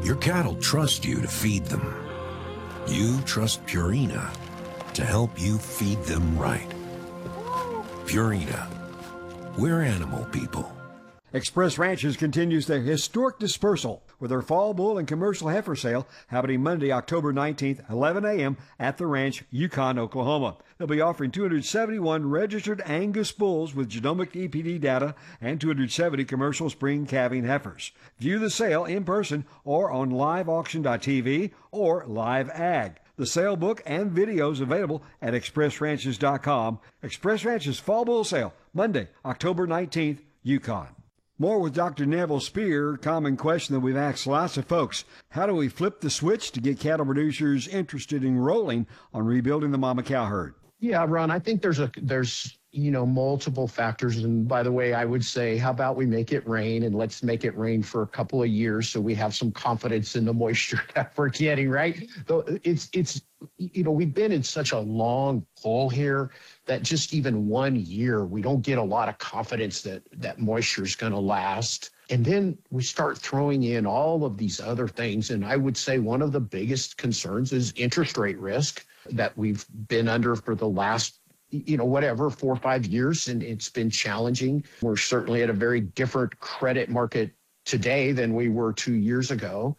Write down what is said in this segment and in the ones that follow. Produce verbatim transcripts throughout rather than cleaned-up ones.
Your cattle trust you to feed them. You trust Purina to help you feed them right. Purina. We're animal people. Express Ranches continues their historic dispersal with their fall bull and commercial heifer sale happening Monday, October nineteenth, eleven a.m. at the ranch, Yukon, Oklahoma. They'll be offering two hundred seventy-one registered Angus bulls with genomic E P D data and two hundred seventy commercial spring calving heifers. View the sale in person or on live auction dot t v or Live Ag. The sale book and videos available at express ranches dot com. Express Ranches Fall Bull Sale, Monday, October nineteenth, Yukon. More with Doctor Neville Spear. Common question that we've asked lots of folks. How do we flip the switch to get cattle producers interested in rolling on rebuilding the mama cow herd? Yeah, Ron, I think there's a there's you know multiple factors. And by the way, I would say, how about we make it rain, and let's make it rain for a couple of years so we have some confidence in the moisture that we're getting, right? Though it's it's you know we've been in such a long pull here that just even one year we don't get a lot of confidence that that moisture is going to last. And then we start throwing in all of these other things. And I would say one of the biggest concerns is interest rate risk that we've been under for the last, you know, whatever, four or five years. And it's been challenging. We're certainly at a very different credit market today than we were two years ago.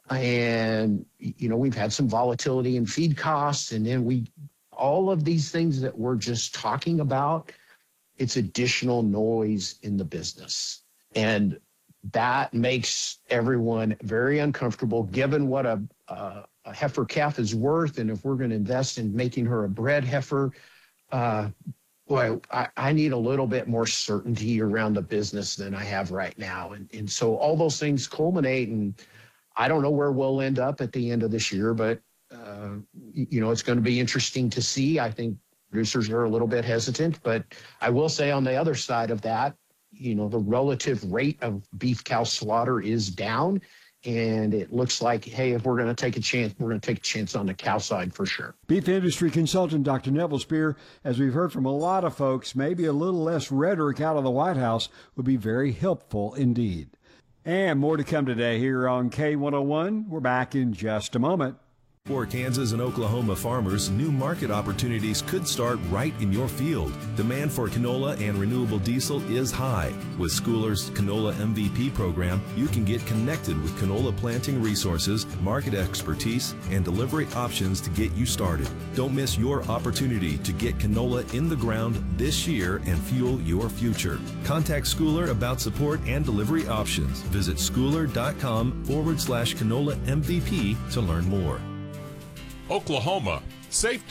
And, you know, we've had some volatility in feed costs. And then we, all of these things that we're just talking about, it's additional noise in the business. And that makes everyone very uncomfortable given what a, a, a heifer calf is worth. And if we're going to invest in making her a bred heifer, uh, boy, I, I need a little bit more certainty around the business than I have right now. And, and so all those things culminate, and I don't know where we'll end up at the end of this year, but, uh, you know, it's going to be interesting to see. I think producers are a little bit hesitant, but I will say on the other side of that, you know, the relative rate of beef cow slaughter is down. And it looks like, hey, if we're going to take a chance, we're going to take a chance on the cow side for sure. Beef industry consultant Doctor Neville Spear, as we've heard from a lot of folks, maybe a little less rhetoric out of the White House would be very helpful indeed. And more to come today here on K one oh one. We're back in just a moment. For Kansas and Oklahoma farmers, new market opportunities could start right in your field. Demand for canola and renewable diesel is high. With Schooler's Canola M V P program, you can get connected with canola planting resources, market expertise, and delivery options to get you started. Don't miss your opportunity to get canola in the ground this year and fuel your future. Contact Schooler about support and delivery options. Visit schooler.com forward slash canola MVP to learn more. Oklahoma, safety